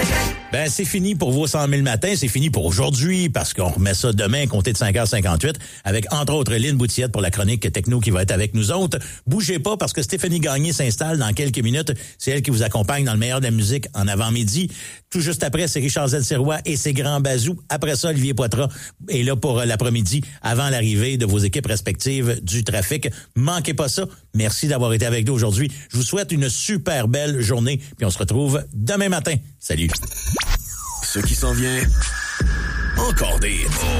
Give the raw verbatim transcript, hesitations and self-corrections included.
Ben, c'est fini pour vos cent mille matins, c'est fini pour aujourd'hui, parce qu'on remet ça demain, compté de cinq heures cinquante-huit, avec, entre autres, Lynn Boutillette pour la chronique techno qui va être avec nous autres. Bougez pas, parce que Stéphanie Gagné s'installe dans quelques minutes. C'est elle qui vous accompagne dans le meilleur de la musique en avant-midi. Tout juste après, c'est Richard Z. Sirois et ses grands bazous. Après ça, Olivier Poitras est là pour l'après-midi, avant l'arrivée de vos équipes respectives du trafic. Manquez pas ça. Merci d'avoir été avec nous aujourd'hui. Je vous souhaite une super belle journée, puis on se retrouve demain matin. Salut. Ce qui s'en vient, encore des